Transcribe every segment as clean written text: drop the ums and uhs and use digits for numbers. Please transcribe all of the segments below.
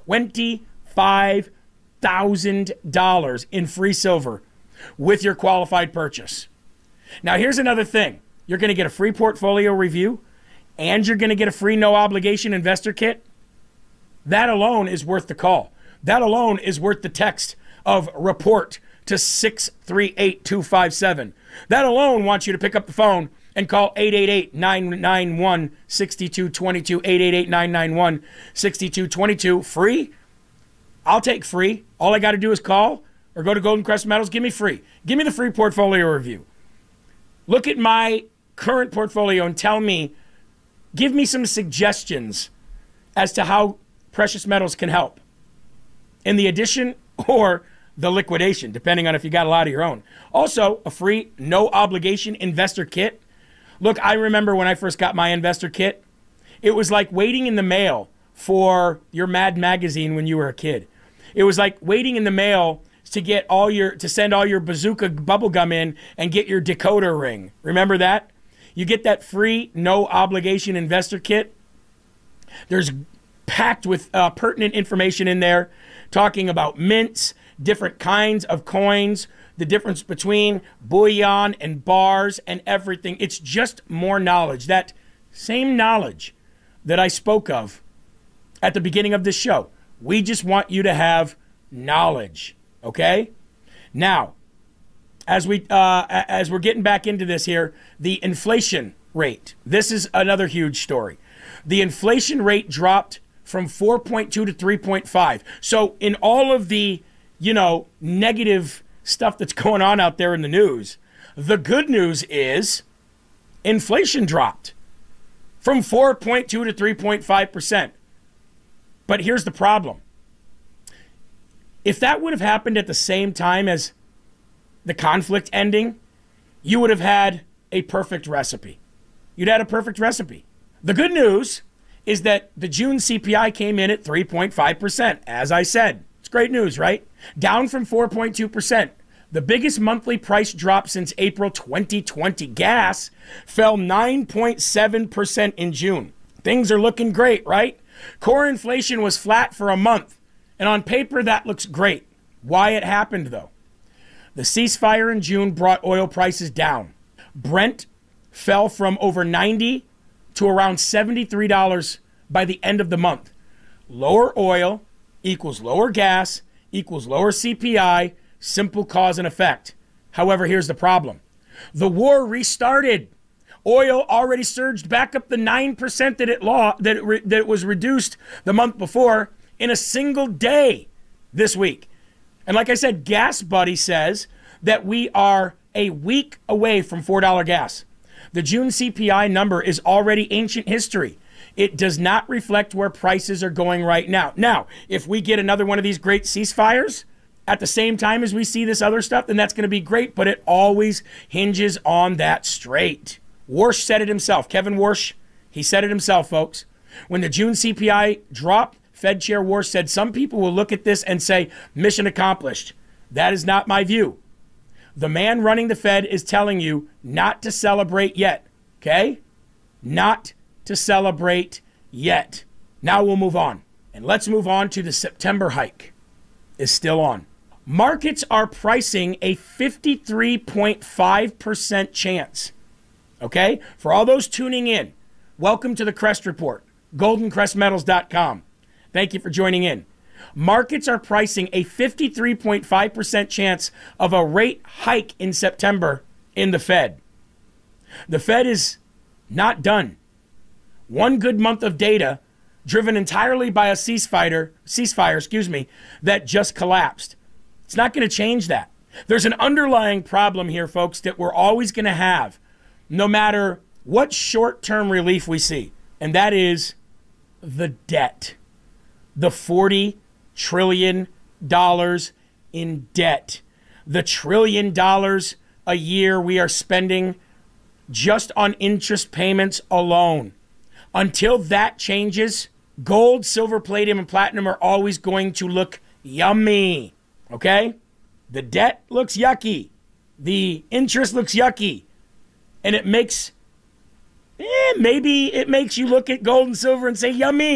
$25,000 in free silver with your qualified purchase. Now, here's another thing. You're going to get a free portfolio review, and you're going to get a free no-obligation investor kit. That alone is worth the call. That alone is worth the text of report to 638-257. That alone wants you to pick up the phone and call 888-991-6222, 888-991-6222. Free? I'll take free. All I got to do is call or go to Golden Crest Metals. Give me free. Give me the free portfolio review. Look at my current portfolio and tell me, give me some suggestions as to how precious metals can help in the addition or the liquidation, depending on if you got a lot of your own. Also, a free, no-obligation investor kit. Look, I remember when I first got my investor kit, it was like waiting in the mail for your Mad magazine when you were a kid. It was like waiting in the mail to send all your bazooka bubblegum in and get your decoder ring. Remember that? You get that free, no-obligation investor kit. There's packed with pertinent information in there, talking about mints, different kinds of coins, the difference between bullion and bars and everything. It's just more knowledge. That same knowledge that I spoke of at the beginning of this show. We just want you to have knowledge, okay? Now, as we're getting back into this here, the inflation rate. This is another huge story. The inflation rate dropped from 4.2 to 3.5. So in all of the, negative stuff that's going on out there in the news, the good news is inflation dropped from 4.2 to 3.5%. But here's the problem. If that would have happened at the same time as the conflict ending, you would have had a perfect recipe. You'd had a perfect recipe. The good news is that the June CPI came in at 3.5%, as I said. It's great news, right? Down from 4.2%. The biggest monthly price drop since April 2020. Gas fell 9.7% in June. Things are looking great, right? Core inflation was flat for a month. And on paper, that looks great. Why it happened, though? The ceasefire in June brought oil prices down. Brent fell from over $90 to around $73 by the end of the month. Lower oil equals lower gas equals lower CPI, simple cause and effect. However, here's the problem. The war restarted. Oil already surged back up the 9% that it was reduced the month before in a single day this week. And like I said, Gas Buddy says that we are a week away from $4 gas. The June CPI number is already ancient history. It does not reflect where prices are going right now. Now, if we get another one of these great ceasefires at the same time as we see this other stuff, then that's going to be great, but it always hinges on that straight. Warsh said it himself. Kevin Warsh, he said it himself, folks. When the June CPI dropped, Fed Chair Warsh said, some people will look at this and say, mission accomplished. That is not my view. The man running the Fed is telling you not to celebrate yet, okay? Not to celebrate yet. Now we'll move on. And let's move on to the September hike. Is still on. Markets are pricing a 53.5% chance. Okay? For all those tuning in, welcome to the Crest Report. GoldenCrestMetals.com. Thank you for joining in. Markets are pricing a 53.5% chance of a rate hike in September in the Fed. The Fed is not done. One good month of data driven entirely by a ceasefire, that just collapsed. It's not going to change that. There's an underlying problem here, folks, that we're always going to have no matter what short-term relief we see, and that is the debt. The $40 trillion in debt. The $1 trillion a year we are spending just on interest payments alone. Until that changes, gold, silver, palladium, and platinum are always going to look yummy, okay? The debt looks yucky. The interest looks yucky. And it makes, maybe it makes you look at gold and silver and say, yummy.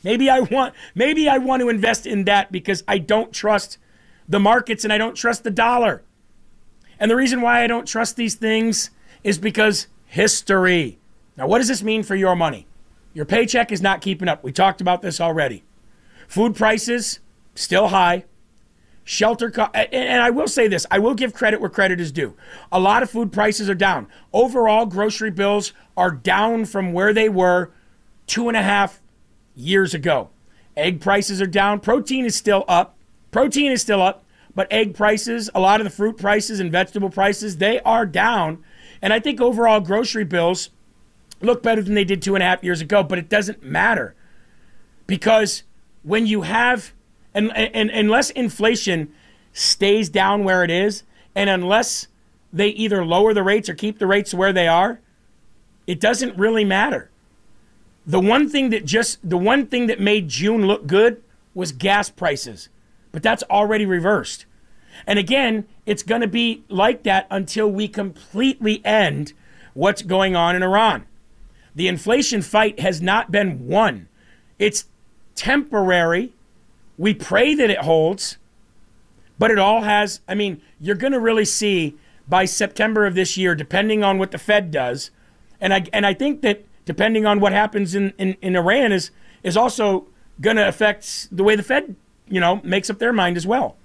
Maybe I want to invest in that because I don't trust the markets and I don't trust the dollar. And the reason why I don't trust these things is because history. Now, what does this mean for your money? Your paycheck is not keeping up. We talked about this already. Food prices, still high. Shelter, and I will say this, I will give credit where credit is due. A lot of food prices are down. Overall, grocery bills are down from where they were 2.5 years ago. Egg prices are down. Protein is still up. But egg prices, a lot of the fruit prices and vegetable prices, they are down. And I think overall grocery bills look better than they did 2.5 years ago, but it doesn't matter. Because when you have, and unless inflation stays down where it is, and unless they either lower the rates or keep the rates where they are, it doesn't really matter. The one thing that made June look good was gas prices. But that's already reversed. And again, it's going to be like that until we completely end what's going on in Iran. The inflation fight has not been won. It's temporary. We pray that it holds. But it all has, I mean, you're going to really see by September of this year, depending on what the Fed does. And I think that depending on what happens in Iran is also going to affect the way the Fed makes up their mind as well.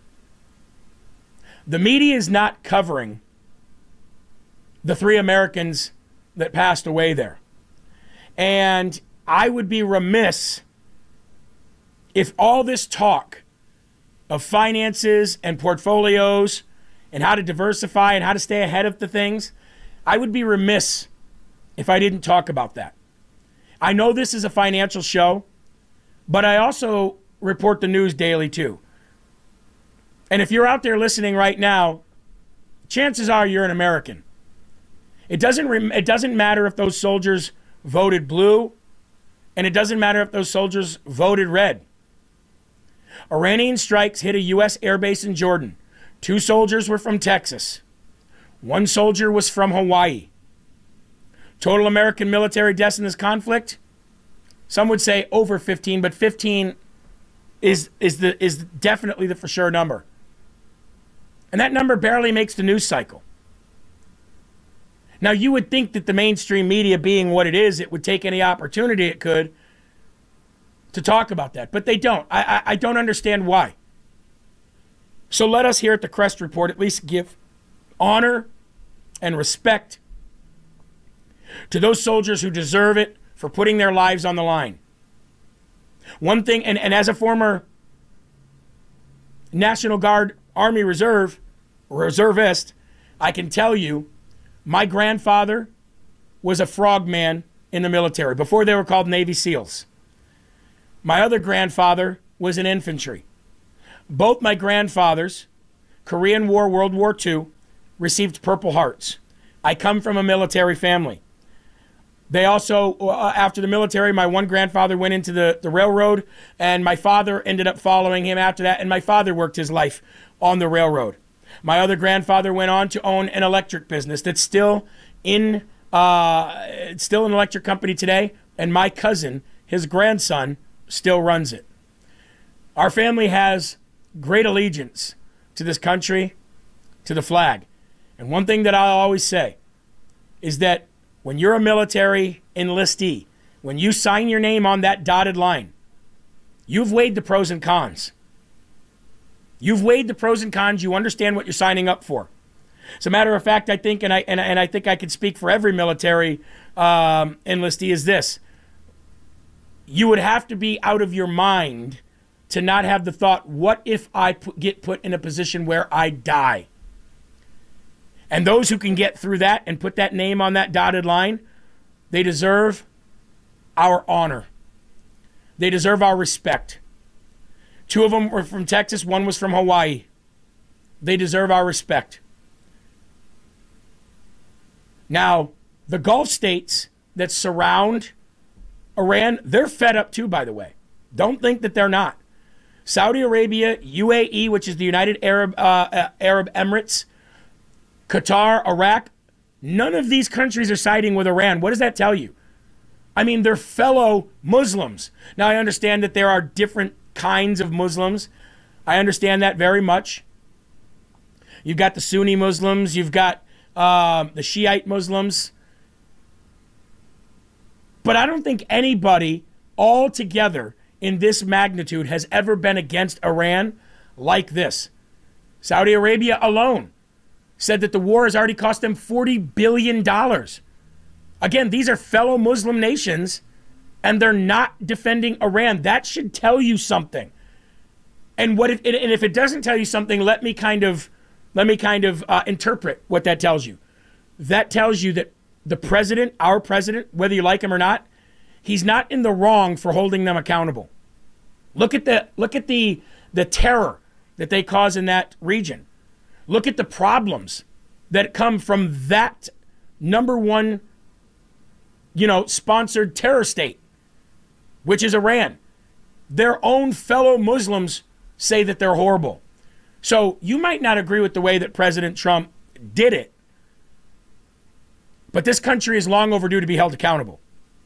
The media is not covering the 3 Americans that passed away there. And I would be remiss if all this talk of finances and portfolios and how to diversify and how to stay ahead of the things, I would be remiss if I didn't talk about that. I know this is a financial show, but I also report the news daily too. And if you're out there listening right now, chances are you're an American. It doesn't matter if those soldiers voted blue, and it doesn't matter if those soldiers voted red. Iranian strikes hit a U.S. airbase in Jordan. 2 soldiers were from Texas. 1 soldier was from Hawaii. Total American military deaths in this conflict? Some would say over 15, but 15 is definitely the for sure number. And that number barely makes the news cycle. Now, you would think that the mainstream media being what it is, it would take any opportunity it could to talk about that. But they don't. I don't understand why. So let us here at the Crest Report at least give honor and respect to those soldiers who deserve it for putting their lives on the line. One thing, and as a former National Guard Army reservist, I can tell you, my grandfather was a frogman in the military before they were called Navy SEALs. My other grandfather was in infantry. Both my grandfathers, Korean War, World War II, received Purple Hearts. I come from a military family. They also, after the military, my one grandfather went into the railroad, and my father ended up following him after that, and my father worked his life on the railroad. My other grandfather went on to own an electric business that's still in an electric company today, and my cousin, his grandson, still runs it. Our family has great allegiance to this country, to the flag. And one thing that I always say is that when you're a military enlistee, when you sign your name on that dotted line, you've weighed the pros and cons. You've weighed the pros and cons. You understand what you're signing up for. As a matter of fact, I think, and I think I could speak for every military enlistee, is this: you would have to be out of your mind to not have the thought, what if I get put in a position where I die? And those who can get through that and put that name on that dotted line, they deserve our honor. They deserve our respect. 2 of them were from Texas. 1 was from Hawaii. They deserve our respect. Now, the Gulf states that surround Iran, they're fed up too, by the way. Don't think that they're not. Saudi Arabia, UAE, which is the United Arab Emirates, Qatar, Iraq, none of these countries are siding with Iran. What does that tell you? I mean, they're fellow Muslims. Now, I understand that there are different kinds of Muslims. I understand that very much. You've got the Sunni Muslims. You've got the Shiite Muslims. But I don't think anybody altogether in this magnitude has ever been against Iran like this. Saudi Arabia alone said that the war has already cost them $40 billion. Again, these are fellow Muslim nations, and they're not defending Iran. That should tell you something. And if it doesn't tell you something, let me kind of interpret what that tells you. That tells you that the president, our president, whether you like him or not, he's not in the wrong for holding them accountable. Look at the terror that they cause in that region. Look at the problems that come from that number one, sponsored terror state, which is Iran. Their own fellow Muslims say that they're horrible. So you might not agree with the way that President Trump did it, but this country is long overdue to be held accountable.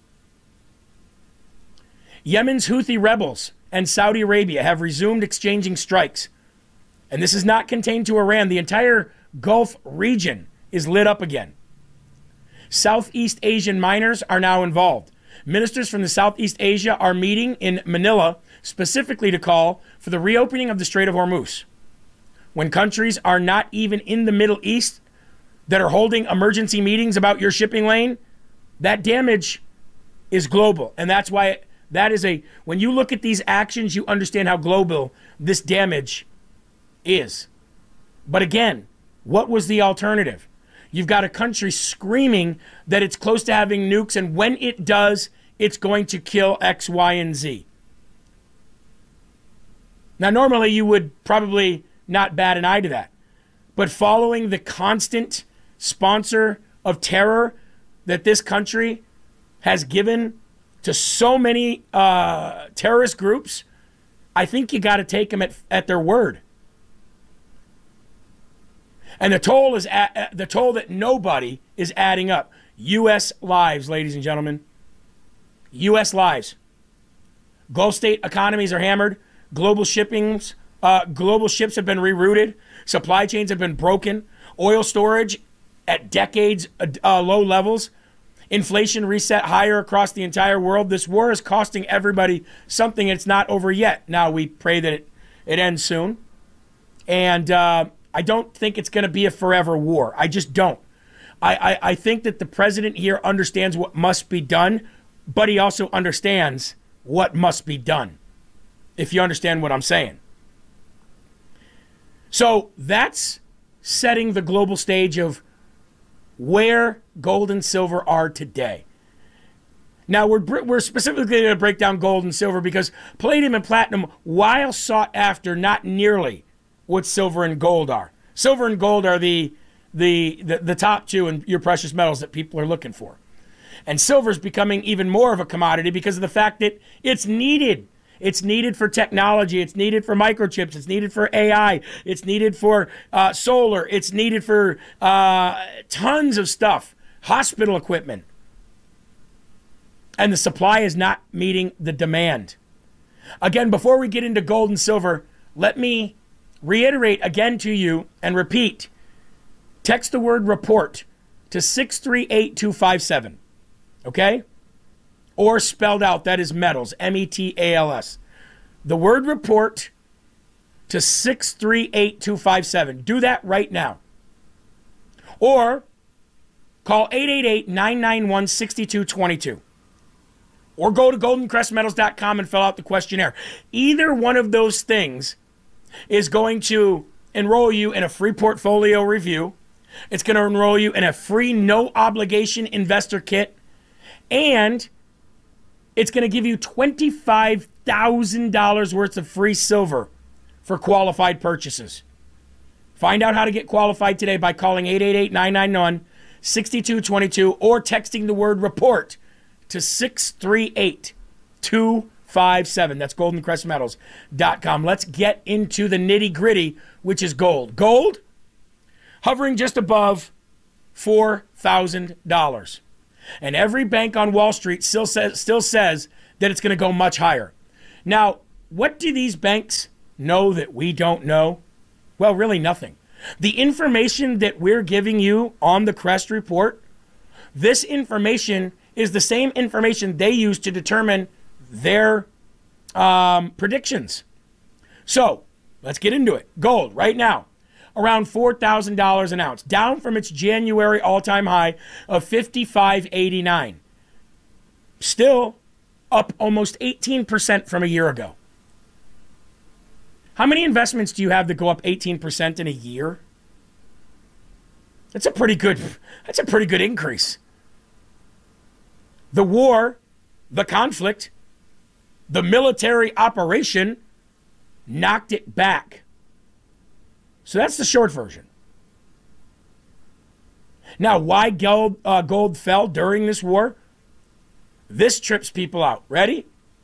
Yemen's Houthi rebels and Saudi Arabia have resumed exchanging strikes. And this is not contained to Iran. The entire Gulf region is lit up again. Southeast Asian miners are now involved. Ministers from the Southeast Asia are meeting in Manila specifically to call for the reopening of the Strait of Hormuz. When countries are not even in the Middle East that are holding emergency meetings about your shipping lane, that damage is global. And that's why when you look at these actions, you understand how global this damage is. But again, what was the alternative? You've got a country screaming that it's close to having nukes, and when it does, it's going to kill X, Y, and Z. Now, normally you would probably not bat an eye to that. But following the constant sponsor of terror that this country has given to so many terrorist groups, I think you got to take them at their word. And the toll is the toll that nobody is adding up. U.S. lives, ladies and gentlemen. U.S. lives. Gulf state economies are hammered. Global ships have been rerouted. Supply chains have been broken. Oil storage at decades low levels. Inflation reset higher across the entire world. This war is costing everybody something. It's not over yet. Now we pray that it ends soon. And I don't think it's going to be a forever war. I just don't. I think that the president here understands what must be done, but he also understands what must be done, if you understand what I'm saying. So that's setting the global stage of where gold and silver are today. Now, we're specifically going to break down gold and silver because palladium and platinum, while sought after, not nearly what silver and gold are. Silver and gold are the top two in your precious metals that people are looking for. And silver is becoming even more of a commodity because of the fact that it's needed. It's needed for technology. It's needed for microchips. It's needed for AI. It's needed for solar. It's needed for tons of stuff, hospital equipment. And the supply is not meeting the demand. Again, before we get into gold and silver, let me reiterate again to you and repeat. Text the word report to 638257. Okay? Or spelled out, that is metals, METALS. The word report to 638257. Do that right now. Or call 888-991-6222. Or go to goldencrestmetals.com and fill out the questionnaire. Either one of those things is going to enroll you in a free portfolio review. It's going to enroll you in a free no obligation investor kit. And it's going to give you $25,000 worth of free silver for qualified purchases. Find out how to get qualified today by calling 888-991-6222 or texting the word report to 638257. That's goldencrestmetals.com. Let's get into the nitty gritty, which is gold. Gold hovering just above $4,000. And every bank on Wall Street still says that it's going to go much higher. Now, what do these banks know that we don't know? Well, really nothing. The information that we're giving you on the Crest Report, this information is the same information they use to determine their predictions. So let's get into it. Gold right now, around $4,000 an ounce, down from its January all-time high of $55.89. Still up almost 18% from a year ago. How many investments do you have that go up 18% in a year? That's a pretty good increase. The war, the conflict, the military operation knocked it back. So that's the short version. Now, why gold fell during this war? This trips people out. Ready?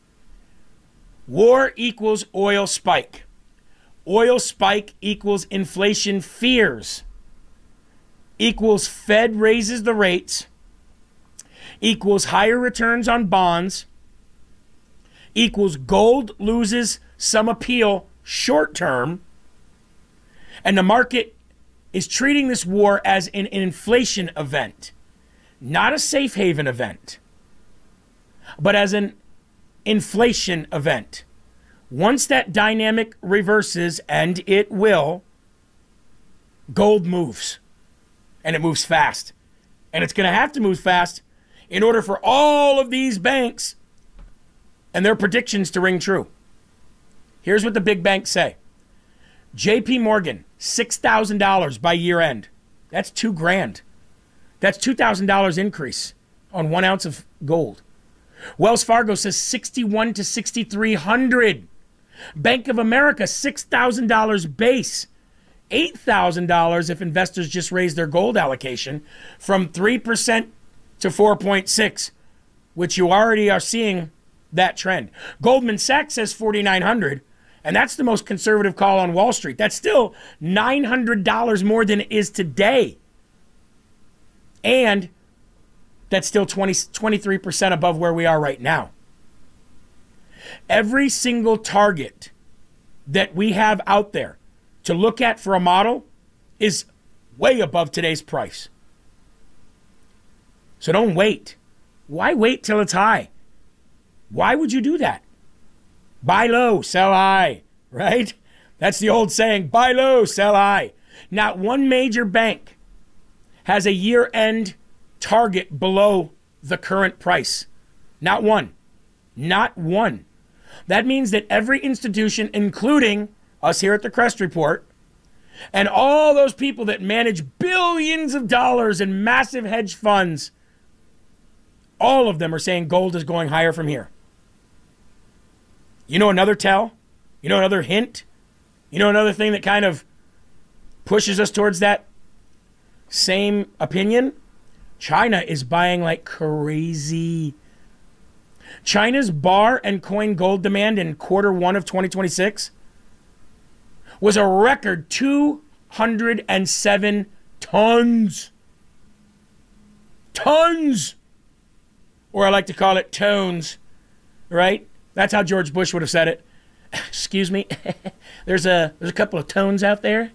War equals oil spike. Oil spike equals inflation fears. Equals Fed raises the rates. Equals higher returns on bonds. Equals gold loses some appeal short term. And the market is treating this war as an inflation event, not a safe haven event, but as an inflation event. Once that dynamic reverses, and it will, gold moves. And it moves fast. And it's going to have to move fast in order for all of these banks and their predictions to ring true. Here's what the big banks say. JP Morgan, $6,000 by year end. That's $2,000. That's $2,000 increase on 1 ounce of gold. Wells Fargo says $6,100 to $6,300. Bank of America, $6,000 base. $8,000 if investors just raise their gold allocation from 3% to 4.6%, which you already are seeing that trend. Goldman Sachs says $4,900, and that's the most conservative call on Wall Street. That's still $900 more than it is today. And that's still 23% above where we are right now. Every single target that we have out there to look at for a model is way above today's price. So don't wait. Why wait till it's high? Why would you do that? Buy low, sell high, right? That's the old saying, buy low, sell high. Not one major bank has a year-end target below the current price. Not one. Not one. That means that every institution, including us here at the Crest Report, and all those people that manage billions of dollars in massive hedge funds, all of them are saying gold is going higher from here. You know another tell? You know another hint? You know another thing that kind of pushes us towards that same opinion? China is buying like crazy. China's bar and coin gold demand in Q1 of 2026 was a record 207 tons. Tons! Or I like to call it tones, right? That's how George Bush would have said it. Excuse me. There's a couple of tones out there.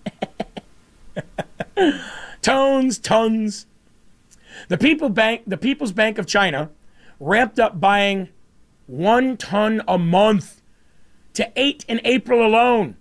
Tones, tons. The People's Bank of China ramped up buying 1 ton a month to 8 in April alone.